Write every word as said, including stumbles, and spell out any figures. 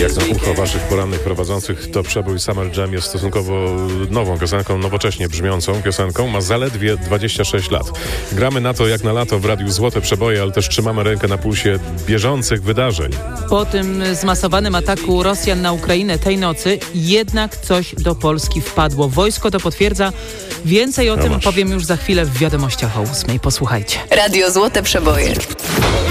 Jak na ucho waszych porannych prowadzących, to Przebój Summer Jam jest stosunkowo nową piosenką, nowocześnie brzmiącą piosenką. Ma zaledwie dwadzieścia sześć lat. Gramy na to jak na lato w Radiu Złote Przeboje, ale też trzymamy rękę na pulsie bieżących wydarzeń. Po tym zmasowanym ataku Rosjan na Ukrainę tej nocy jednak coś do Polski wpadło. Wojsko to potwierdza. Więcej o No tym masz. powiem już za chwilę w wiadomościach o ósmej. Posłuchajcie. Radio Złote Przeboje.